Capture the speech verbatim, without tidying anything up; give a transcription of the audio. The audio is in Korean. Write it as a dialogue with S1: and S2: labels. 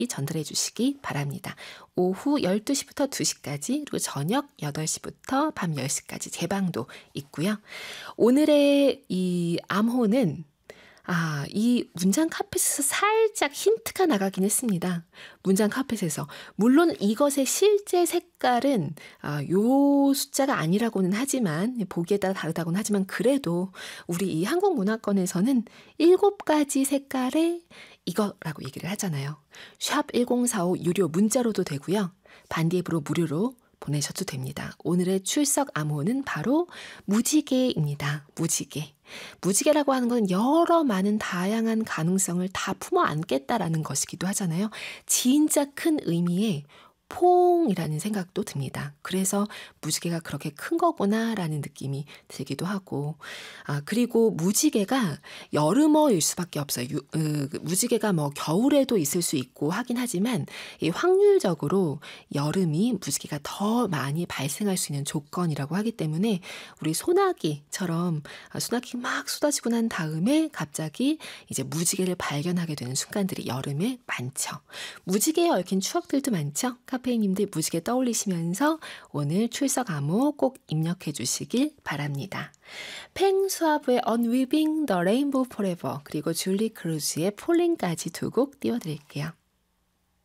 S1: 전달해 주시기 바랍니다. 오후 열두 시부터 두 시까지 그리고 저녁 여덟 시부터 밤 열 시까지 재방도 있고요. 오늘의 이 암호는 아, 이 문장 카펫에서 살짝 힌트가 나가긴 했습니다. 문장 카펫에서. 물론 이것의 실제 색깔은 아, 요 숫자가 아니라고는 하지만 보기에 따라 다르다고는 하지만 그래도 우리 이 한국 문화권에서는 일곱 가지 색깔의 이거라고 얘기를 하잖아요. 샵 일공사오 유료 문자로도 되고요. 반디앱으로 무료로 보내셔도 됩니다. 오늘의 출석 암호는 바로 무지개입니다. 무지개. 무지개라고 하는 건 여러 많은 다양한 가능성을 다 품어 안겠다라는 것이기도 하잖아요. 진짜 큰 의미의 퐁이라는 생각도 듭니다. 그래서 무지개가 그렇게 큰 거구나라는 느낌이 들기도 하고 아 그리고 무지개가 여름어일 수밖에 없어요. 유, 으, 무지개가 뭐 겨울에도 있을 수 있고 하긴 하지만 이 확률적으로 여름이 무지개가 더 많이 발생할 수 있는 조건이라고 하기 때문에 우리 소나기처럼 소나기 막 쏟아지고 난 다음에 갑자기 이제 무지개를 발견하게 되는 순간들이 여름에 많죠. 무지개에 얽힌 추억들도 많죠. 카페인님들 무지개 떠올리시면서 오늘 출석 암호 꼭 입력해 주시길 바랍니다. 팽수아브의 Unweaving the Rainbow Forever 그리고 줄리 크루즈의 폴링까지 두 곡 띄워드릴게요.